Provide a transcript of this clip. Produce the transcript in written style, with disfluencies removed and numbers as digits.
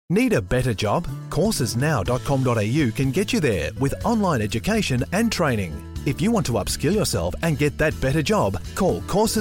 Need a better job? Coursesnow.com.au can get you there with online education and training. If you want to upskill yourself and get that better job, call Courses